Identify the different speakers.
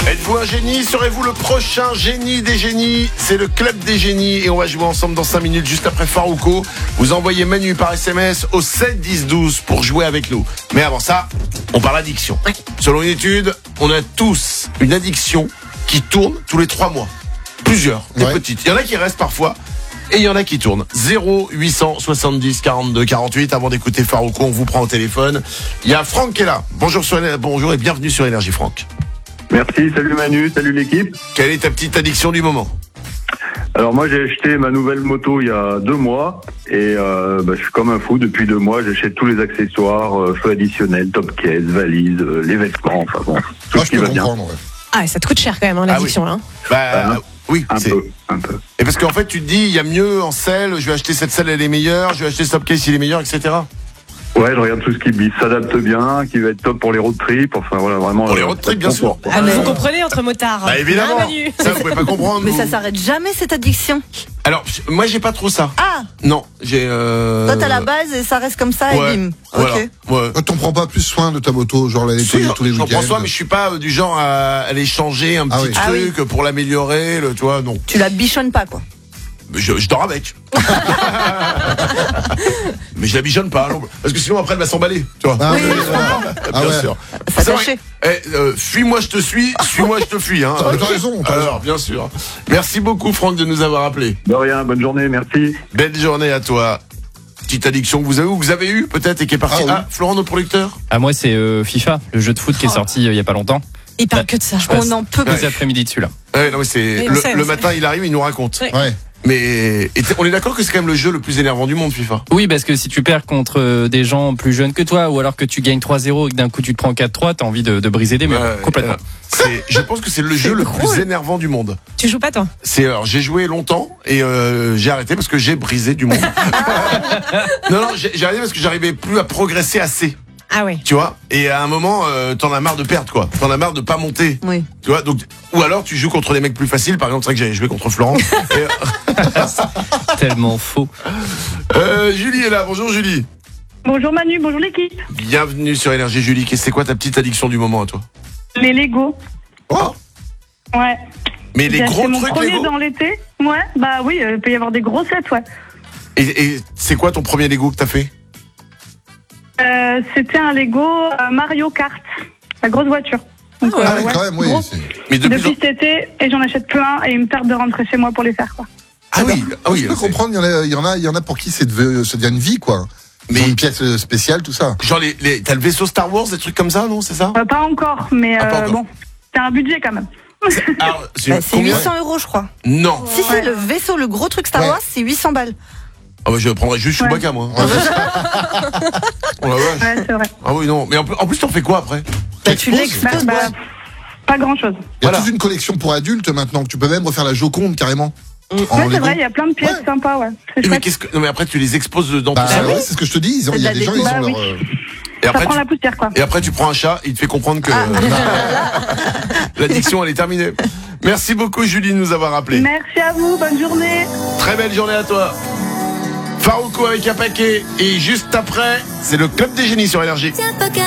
Speaker 1: Êtes-vous un génie? Serez-vous le prochain génie des génies? C'est le club des génies et on va jouer ensemble dans 5 minutes juste après Farouko. Vous envoyez Manu par SMS au 7 10 12 pour jouer avec nous. Mais avant ça, on parle addiction. Selon une étude, on a tous une addiction qui tourne tous les 3 mois. Plusieurs, des petites. Il y en a qui restent parfois. Et il y en a qui tournent. 0870 42 48. Avant d'écouter Farouko, on vous prend au téléphone. Il y a Franck qui est là. Bonjour et bienvenue sur Énergie, Franck.
Speaker 2: Merci, salut Manu, salut l'équipe.
Speaker 1: Quelle est ta petite addiction du moment?
Speaker 2: Alors moi j'ai acheté ma nouvelle moto il y a 2 mois et je suis comme un fou depuis 2 mois. J'achète tous les accessoires, feux additionnels, top case, valises, les vêtements, enfin bon, tout ce qui va bien.
Speaker 3: Ouais.
Speaker 4: Ah, ça te coûte cher quand même, l'addiction.
Speaker 1: Oui. Oui,
Speaker 2: un peu.
Speaker 1: Et parce qu'en fait, tu te dis, il y a mieux en selle, je vais acheter cette selle, elle est meilleure, je vais acheter ce top case, il est meilleur, etc.
Speaker 2: Ouais, je regarde tout ce qui s'adapte bien, qui va être top pour les road trips, enfin voilà, vraiment.
Speaker 1: Pour les road trips, bien sûr.
Speaker 4: Ah, mais vous comprenez entre motards.
Speaker 1: Bah évidemment,
Speaker 4: Manu.
Speaker 1: ça vous pouvez pas comprendre.
Speaker 5: Mais ça s'arrête jamais cette addiction.
Speaker 1: Alors, moi j'ai pas trop ça.
Speaker 5: Ah,
Speaker 1: Non, j'ai...
Speaker 5: toi t'as la base et ça reste comme ça
Speaker 1: Ouais,
Speaker 5: et bim.
Speaker 1: voilà.
Speaker 5: Ok.
Speaker 1: Ouais.
Speaker 3: T'en prends pas plus soin de ta moto, genre la nettoyer tous les
Speaker 1: J'en
Speaker 3: week-ends?
Speaker 1: prends soin, mais je suis pas du genre à aller changer un petit
Speaker 5: Ah
Speaker 1: truc pour l'améliorer, tu vois, non.
Speaker 5: Tu la bichonnes pas quoi.
Speaker 1: Je dors avec. Mais je la bichonne pas, non. Parce que sinon après elle va s'emballer, tu vois.
Speaker 5: Oui,
Speaker 1: Bien sûr.
Speaker 5: Ça
Speaker 1: C'est vrai.
Speaker 5: tâchait.
Speaker 1: Fuis-moi, je te suis, suis-moi, je te fuis. Hein.
Speaker 3: T'as raison.
Speaker 1: Alors, bien sûr. Merci beaucoup, Franck, de nous avoir appelés.
Speaker 2: De rien, bonne journée, merci.
Speaker 1: Belle journée à toi. Petite addiction que vous avez eu peut-être et qui est partie.
Speaker 3: Ah oui.
Speaker 1: Florent, notre producteur.
Speaker 6: Ah, moi, c'est FIFA, le jeu de foot qui est sorti il y a pas longtemps.
Speaker 4: Il parle que de ça.
Speaker 6: Je passe
Speaker 5: On en peut
Speaker 6: tous
Speaker 5: plus.
Speaker 6: les après-midi dessus, là.
Speaker 1: Ouais, non, mais c'est
Speaker 4: Oui, on sait,
Speaker 1: le
Speaker 4: on
Speaker 1: matin, il arrive, il nous raconte.
Speaker 4: Ouais.
Speaker 3: Ouais.
Speaker 1: Mais on est d'accord que c'est quand même le jeu le plus énervant du monde, FIFA.
Speaker 6: Oui, parce que si tu perds contre des gens plus jeunes que toi, ou alors que tu gagnes 3-0 et que d'un coup tu te prends 4-3, t'as envie de briser des murs. Complètement.
Speaker 1: Je pense que c'est le jeu le plus énervant du monde.
Speaker 4: Tu joues pas, toi?
Speaker 1: Alors j'ai joué longtemps et j'ai arrêté parce que j'ai brisé du monde. non, j'ai arrêté parce que j'arrivais plus à progresser assez.
Speaker 4: Ah ouais.
Speaker 1: Tu vois, et à un moment t'en as marre de perdre, quoi. T'en as marre de pas monter.
Speaker 5: Oui.
Speaker 1: Tu vois, donc ou alors tu joues contre des mecs plus faciles. Par exemple, c'est vrai que j'avais joué contre Florent.
Speaker 6: Tellement faux.
Speaker 1: Julie est là. Bonjour Julie.
Speaker 7: Bonjour Manu, bonjour l'équipe.
Speaker 1: Bienvenue sur Énergie, Julie. C'est quoi ta petite addiction du moment à toi?
Speaker 7: Les Lego.
Speaker 1: Oh.
Speaker 7: Ouais.
Speaker 1: Mais les
Speaker 7: J'ai
Speaker 1: gros
Speaker 7: acheté mon
Speaker 1: trucs
Speaker 7: premier
Speaker 1: Lego.
Speaker 7: dans l'été. Ouais, bah oui, il peut y avoir des gros sets, ouais.
Speaker 1: Et c'est quoi ton premier Lego que t'as fait?
Speaker 7: C'était un Lego Mario Kart, la grosse voiture. Donc,
Speaker 3: Ah oui,
Speaker 7: ouais,
Speaker 3: quand même, oui.
Speaker 7: gros.
Speaker 1: Mais
Speaker 7: Depuis cet été, et j'en achète plein, et il me tarde de rentrer chez moi pour les faire, quoi.
Speaker 1: Ah oui,
Speaker 3: Je peux comprendre, il y en a pour qui ça devient une vie, quoi.
Speaker 1: Mais-
Speaker 3: Mais une pièce spéciale, tout ça.
Speaker 1: Genre t'as le vaisseau Star Wars, des trucs comme ça, non? C'est ça?
Speaker 7: Pas encore, mais
Speaker 1: Pas encore.
Speaker 7: bon, c'est un budget quand même.
Speaker 1: Alors,
Speaker 5: C'est
Speaker 1: combien?
Speaker 5: 800 € je crois.
Speaker 1: Non.
Speaker 5: Si, le vaisseau, le gros truc Star
Speaker 3: Ouais.
Speaker 5: Wars, c'est 800 balles.
Speaker 1: Ah bah je prendrais juste Chewbacca, moi. Oh la vache.
Speaker 7: Ouais, c'est vrai.
Speaker 1: Ah oui, non. Mais en plus, t'en fais quoi après?
Speaker 5: Bah, tu l'exposes.
Speaker 7: Bah, pas grand chose.
Speaker 3: Il y a
Speaker 1: Voilà.
Speaker 3: toute une collection pour adultes maintenant. Tu peux même refaire la Joconde carrément. En
Speaker 7: Ouais, c'est
Speaker 3: Lego.
Speaker 7: vrai, il y a plein de pièces
Speaker 3: Ouais.
Speaker 7: sympas, ouais. C'est
Speaker 1: Mais
Speaker 7: chouette.
Speaker 1: non, mais après, tu les exposes dedans
Speaker 3: Bah
Speaker 1: tout ça.
Speaker 3: ouais, c'est ce que je te dis. Il y a des gens, ils ont
Speaker 7: Bah
Speaker 3: leur.
Speaker 7: oui.
Speaker 1: Et
Speaker 7: Ça
Speaker 1: après,
Speaker 7: prend la poussière, quoi.
Speaker 1: et après, tu prends un chat, il te fait comprendre que l'addiction, elle est terminée. Merci beaucoup, Julie, de nous avoir appelé.
Speaker 7: Merci à vous, bonne journée.
Speaker 1: Très belle journée à toi. Farouko avec un paquet. Et juste après, c'est le Club des Génies sur Énergie.